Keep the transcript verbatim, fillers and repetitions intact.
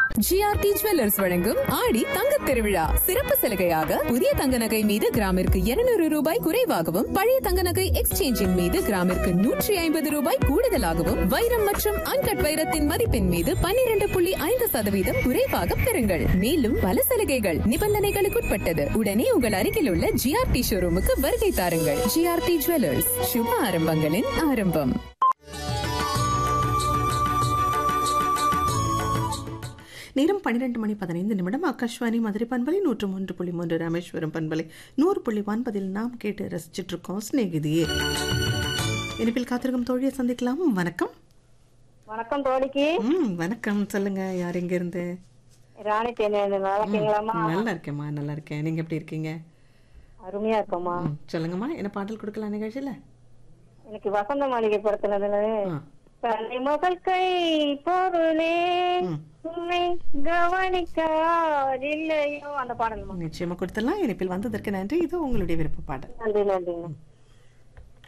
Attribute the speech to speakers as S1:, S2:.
S1: GRT jewellers வழங்கும் ஆடி தங்கத் திருவிழா சிறப்பு சலுகையாக புதிய தங்க நகை மீது கிராமிற்கு இருநூறு ரூபாய் குறைவாகவும் பழைய தங்க நகை எக்ஸ்சேஞ்சின் மீது கிராமிற்கு நூற்றி ஐம்பது ரூபாய் கூடுதலாகவும் வைரம் மற்றும் அன்கட் வைரத்தின் மதிப்பின் மீது பன்னிரண்டு புள்ளி ஐந்து சதவீதம் குறைவாக பெறுங்கள். மேலும் பல சலுகைகள் நிபந்தனைகளுக்குட்பட்டது. உடனே உங்கள் அருகில் உள்ள ஜிஆர்டி ஷோரூமுக்கு வருகை தாருங்கள். ஜிஆர்டி ஜுவல்லர்ஸ், சுப ஆரம்பங்களின் ஆரம்பம்.
S2: நேரம் பன்னிரண்டு மணி பதினைந்து நிமிடம். ஆகாஷ்வாணி மதுரை பண்பலை நூற்று மூன்று புள்ளி மூன்று ராமேஸ்வரம் பண்பலை நூறு புள்ளி ஒன்பதில் நாம் கேட்டு ரசிச்சுட்டு இருக்கோம் சிநேகிதியே. இனிப்பில் காத்திருக்கும் தோழியை சந்திக்கலாம். வணக்கம்.
S3: வணக்கம் தோழிக்கு.
S2: ம் வணக்கம். சொல்லுங்க, யார் எங்க இருந்து?
S3: ராணி தேனேந்து. நல்லா இருக்கீங்களாமா?
S2: நல்லா இருக்கேம்மா, நல்லா இருக்கேன். நீங்க எப்படி இருக்கீங்க?
S3: அருமையா இருக்கோமா.
S2: சொல்லுங்கம்மா, என்ன பாடல் கொடுக்கலாம் நிகழ்ச்சியில?
S3: எனக்கு வசந்த மாளிகை படத்துல மகள் கை பொருளே உன்னை கவனிக்காதில்லையோ அந்த பாடல்
S2: நிச்சயமா கொடுத்துடலாம். இனிப்பில் வந்ததற்கு நன்றி. இது உங்களுடைய விருப்ப பாடல்.
S3: நன்றி நன்றிங்க.